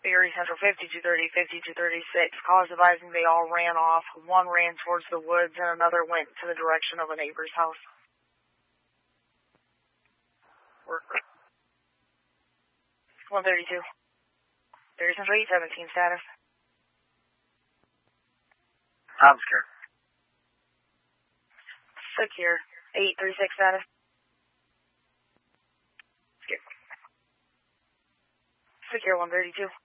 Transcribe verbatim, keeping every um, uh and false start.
Erie Central fifty-two thirty, fifty-two thirty-six. Cause advising they all ran off. One ran towards the woods and another went to the direction of a neighbor's house. Worker. one thirty-two. Erie Central eight seventeen status. I'm scared. Secure. eight thirty-six status. Secure. Secure one thirty-two.